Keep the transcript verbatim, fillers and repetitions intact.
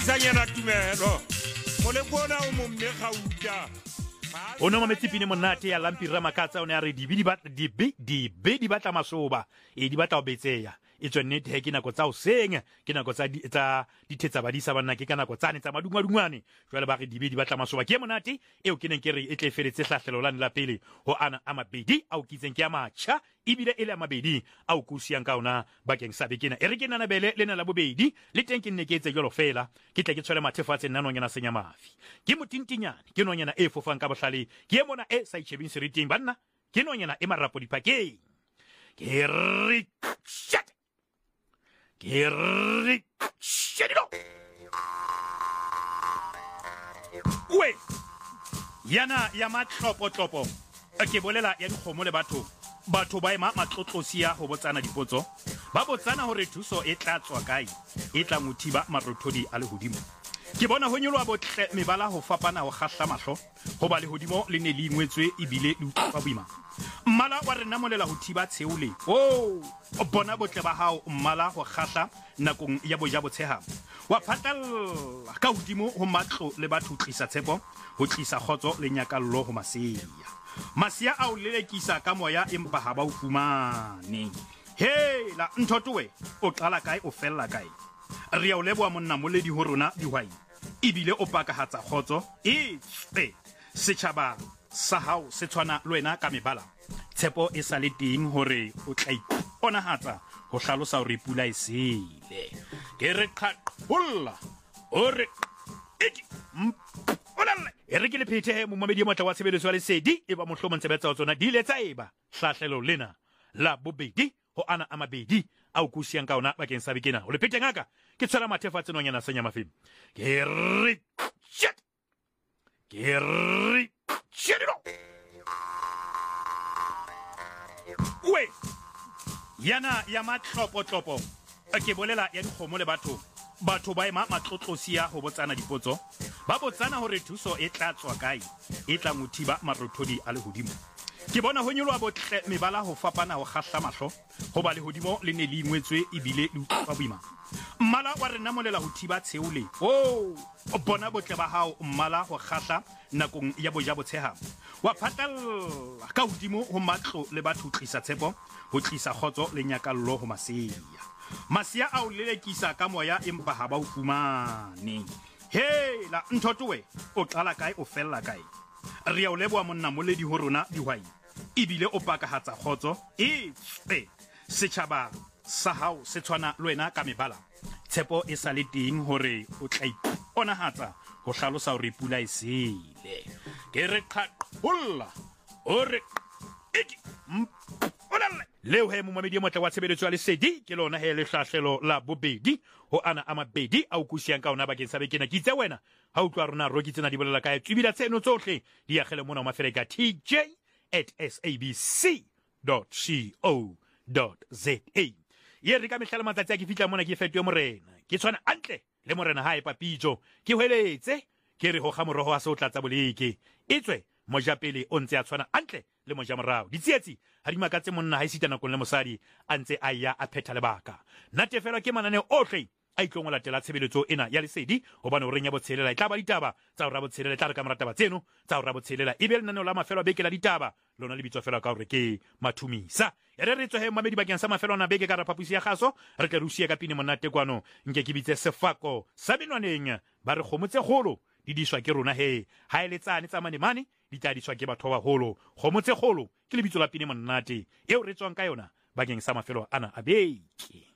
Zanyana tumelo. Mole bona o mo mme gauta. O no mametipine monate ya lampira makatsa o ne a re dibi di batla dibi dibi di batla masoba e di batla o betseya e tswe nnete he ke nako tsa o senga ke nako tsa tsa dithetsa badisa bana ke ka nako tsane tsa madungwadungwane jwale ba re dibi di batla masoba ke monate eo ke neng ke re e tle feletse hlahlelo la la pele ho ana a mabedi a o kitseng ke a matjha ibile ele a mabedi a o kusiang ka ona bakeng sa bekena e re ke nana bele lena la bobedi le teng ke nne ke etse jolo fela ke tle ke tshwele mathefatse nna nonyana senya mafi ke motintinyane ke nonyana e fofang ka bohlale ke e mona e sa itshebing seriting banna ke nonyana e marapo dipakeng ke re shit ke re shit no we yana ya matlopo tlopo ke bolela ya dikgomo le batho batho ba ema matlotlosia ho botsana dipotso ba botsana hore thuso e tla tswa kae e tla mothiba marothodi a le hodimo ke bona ho nyolwa botle mebala ho fapana ho khahla mahlo ho ba le hodimo le ne le ingwetswe ibile le utlwa boima mmala wa rena molela ho thiba tsheole o bona botle ba hao mmala ho khahla nakong ya boja botsheha wa phatalla ka hodimo ho matlo le batho tlisa tshepo ho tlisa khotso le nyakallo ho maseya masia a o lelekisa ka moya empa ha ba o fumane he la nthotowe o qala kae o fella kae re a o leboa monna moledi ho rona dihwai ibile o pakahatsa khotso e tse setjhaba sa hao se tshwana le wena ka mebala tshepo e sa le teng hore o tla iponahatsa ho hlalosa hore pula e sele ke re qhaqholla o re eki olalle e re ke le phete mo mamedi motla wa tshebeletso ya lesedi e ba mohlomo ntshebetsa ho tsona di ile tsa eba hlahlelo lena la bobedi ho ana a mabedi a o kusiang ka ona bakeng sa bekena o le phete ngaka ke tshwara mathefatse nonyana senya mafim ke re shit ke re shit no we yana ya matlopo tlopo ke bolela ya dikgomo le batho batho ba ema matlotlosia ho botsana dipotso ba botsana hore thuso e tla tswa kae e tla mothiba marothodi a le hodimo ke bona ho nyolwa botle mebala ho fapana ho khahla mahlo ho ba le hodimo le ne le ingwetswe ibile le utlwa boima mmala wa rena molela ho thiba tsheole o bona botle ba hao mmala ho khahla nakong ya boja botsheha wa phatalla ka hodimo ho matlo le batho tlisa tshepo ho tlisa khotso le nyakallo ho maseya masia a o lelekisa ka moya empa ha ba o fumane he la nthotowe o qala kae o fella kae re a o leboa monna moledi ho rona dihwai ibile o pakahatsa khotso e tse setjhaba sa hao se tshwana le wena ka mebala tshepo e sa le teng hore o tla iponahatsa ho hlalosa hore pula e sele ke re qhaqholla o re eki olalle leo he mo mamedi motla wa tshebeletso ya lesedi ke lona he le hlahlelo la bobedi ho ana a mabedi a o kusiang ka ona bakeng sa bekena ke itse wena ha o tloa rona ro ke tsena di bolela ka tswibila tseno tsohle di akgele mona mafeleka t j at s a b c dot co dot za ye re ka mehlala matsatsi a ke fitla mona ke fetwe morena ke tshwana antle le morena hae papijo ke hweletse ke re ho ga moroho wa se o tlatsa boleke etswe moja pele o ntse a tshwana antle le moja morao ditsietsi ha di makatse monna ha isita nakong le mosadi a ntse a ya a phetha lebaka natefelwa ke manane ohle a itlong o latela tshebeletso ena ya lesedi hobane o reng ya botshelela e tla ba ditaba tsa ho rabotshelela e tla re ka morataba tseno tsa ho rabotshelela e be lenaneo la mafelo a beke la ditaba lona le bitswa fela ka hore ke mathumisa e re re tswe he mamedi bakeng sa mafelo ana beke ka ra phapusi ya kgaso re tle re usie ka pine monate kwano nke ke bitse sefako sa benwaneng ba re kgomotse kgolo di diswa ke rona he ha ele tsane tsa manemane di tla diswa ke batho ba baholo kgomotse kgolo ke lebitso la pine monate eo re tswang ka yona bakeng sa mafelo ana a beke